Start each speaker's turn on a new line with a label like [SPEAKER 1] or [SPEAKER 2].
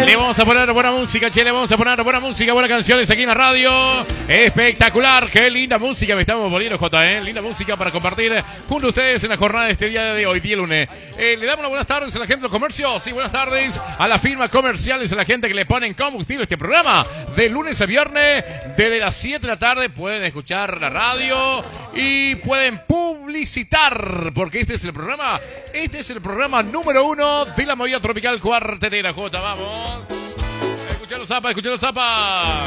[SPEAKER 1] Le vamos a poner buena música, che, le vamos a poner buena música, buenas canciones aquí en la radio. Espectacular, qué linda música me estamos poniendo, J, linda música para compartir junto a ustedes en la jornada de este día de hoy, día lunes. Le damos las buenas tardes a la gente del comercio, sí, buenas tardes a las firmas comerciales, a la gente que le pone en combustible este programa de lunes a viernes, desde las 7 de la tarde pueden escuchar la radio y pueden publicitar, porque este es el programa número 1 de la movida tropical cuartetera, J, vamos. Escuchalo, Zapa, escuchalo, Zapa.